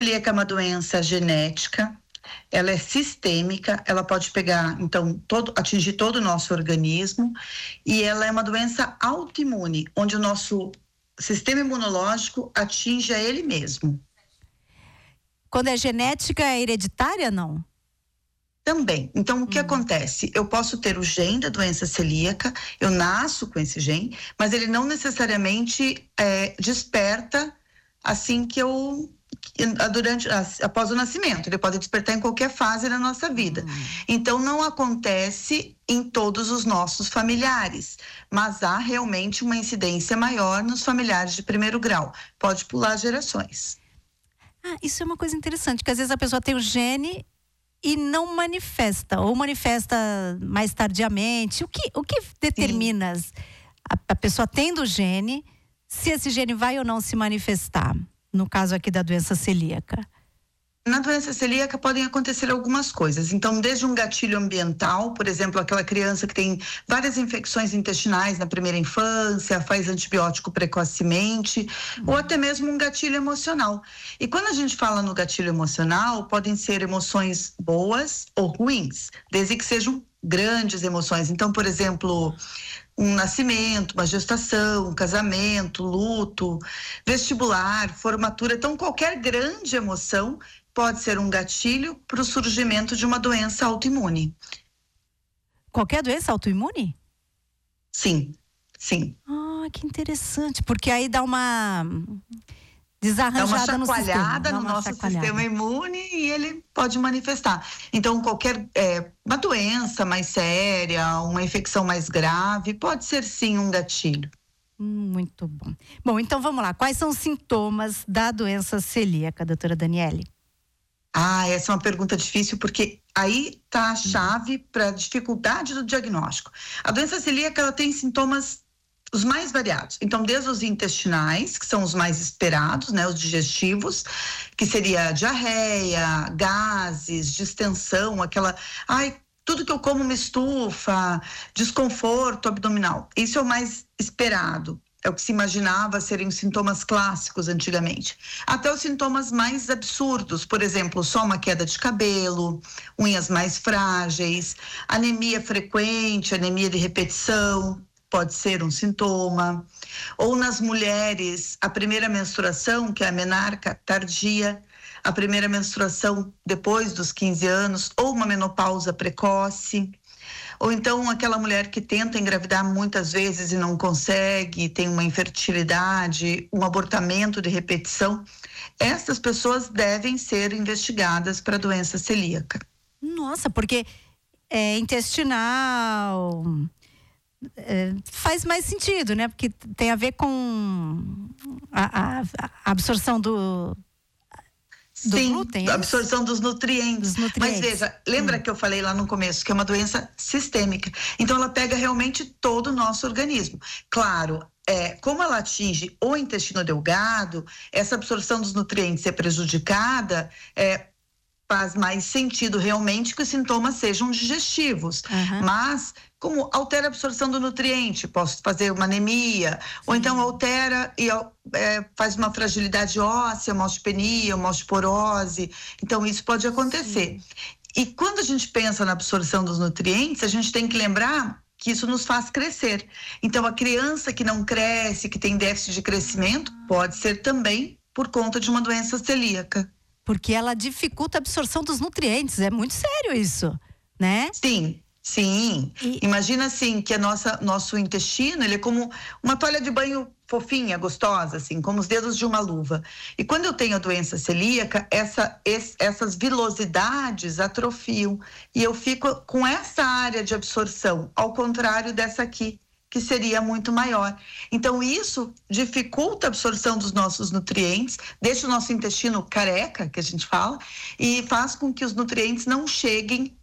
celíaca é uma doença genética, ela é sistêmica, ela pode pegar, então, atingir todo o nosso organismo, e ela é uma doença autoimune, onde o nosso sistema imunológico atinge a ele mesmo. Quando é genética, é hereditária, não? Também. Então, o que acontece? Eu posso ter o gene da doença celíaca, eu nasço com esse gene, mas ele não necessariamente desperta assim que após o nascimento. Ele pode despertar em qualquer fase da nossa vida. Então, não acontece em todos os nossos familiares, mas há realmente uma incidência maior nos familiares de primeiro grau. Pode pular gerações. Isso é uma coisa interessante, que às vezes a pessoa tem o gene e não manifesta, ou manifesta mais tardiamente. O que determina a pessoa tendo o gene, se esse gene vai ou não se manifestar? No caso aqui da doença celíaca. Na doença celíaca podem acontecer algumas coisas. Então, desde um gatilho ambiental, por exemplo, aquela criança que tem várias infecções intestinais na primeira infância, faz antibiótico precocemente, ou até mesmo um gatilho emocional. E quando a gente fala no gatilho emocional, podem ser emoções boas ou ruins, desde que sejam grandes emoções. Então, por exemplo, um nascimento, uma gestação, um casamento, luto, vestibular, formatura. Então, qualquer grande emoção pode ser um gatilho para o surgimento de uma doença autoimune. Qualquer doença autoimune? Sim, sim. Que interessante, porque aí dá uma desarranjada no sistema. Dá uma chacoalhada no nosso sistema imune e ele pode manifestar. Então, qualquer uma doença mais séria, uma infecção mais grave, pode ser sim um gatilho. Muito bom. Bom, então vamos lá. Quais são os sintomas da doença celíaca, doutora Daniele? Essa é uma pergunta difícil, porque aí está a chave para a dificuldade do diagnóstico. A doença celíaca, ela tem sintomas os mais variados. Então, desde os intestinais, que são os mais esperados, né, os digestivos, que seria diarreia, gases, distensão, tudo que eu como me estufa, desconforto abdominal. Isso é o mais esperado. É o que se imaginava serem os sintomas clássicos antigamente. Até os sintomas mais absurdos, por exemplo, só uma queda de cabelo, unhas mais frágeis, anemia frequente, anemia de repetição, pode ser um sintoma. Ou nas mulheres, a primeira menstruação, que é a menarca tardia, a primeira menstruação depois dos 15 anos, ou uma menopausa precoce. Ou então aquela mulher que tenta engravidar muitas vezes e não consegue, tem uma infertilidade, um abortamento de repetição. Essas pessoas devem ser investigadas para doença celíaca. Nossa, porque é intestinal, faz mais sentido, né? Porque tem a ver com a absorção do glúten, a absorção dos nutrientes. Mas veja, lembra que eu falei lá no começo que é uma doença sistêmica. Então ela pega realmente todo o nosso organismo. Claro, como ela atinge o intestino delgado, essa absorção dos nutrientes é prejudicada, faz mais sentido realmente que os sintomas sejam digestivos. Mas como altera a absorção do nutriente, posso fazer uma anemia, ou então altera e faz uma fragilidade óssea, uma osteopenia, uma osteoporose. Então isso pode acontecer. E quando a gente pensa na absorção dos nutrientes, a gente tem que lembrar que isso nos faz crescer. Então a criança que não cresce, que tem déficit de crescimento, pode ser também por conta de uma doença celíaca. Porque ela dificulta a absorção dos nutrientes, é muito sério isso, né? Sim. Imagina assim que nosso intestino, ele é como uma toalha de banho fofinha, gostosa, assim, como os dedos de uma luva. E quando eu tenho a doença celíaca, essas vilosidades atrofiam e eu fico com essa área de absorção, ao contrário dessa aqui, que seria muito maior. Então isso dificulta a absorção dos nossos nutrientes, deixa o nosso intestino careca, que a gente fala, e faz com que os nutrientes não cheguem